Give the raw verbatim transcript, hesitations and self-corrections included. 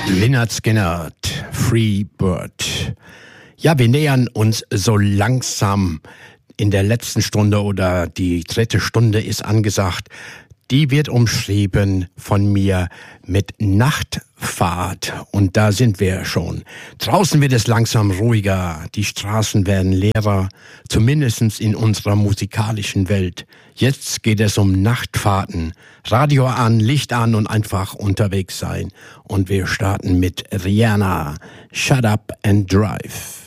Lynyrd Skynyrd, Free Bird. Ja, wir nähern uns so langsam in der letzten Stunde oder die dritte Stunde ist angesagt. Die wird umschrieben von mir mit Nachtfahrt. Und da sind wir schon. Draußen wird es langsam ruhiger. Die Straßen werden leerer. Zumindest in unserer musikalischen Welt. Jetzt geht es um Nachtfahrten. Radio an, Licht an und einfach unterwegs sein. Und wir starten mit Rihanna. Shut Up and Drive.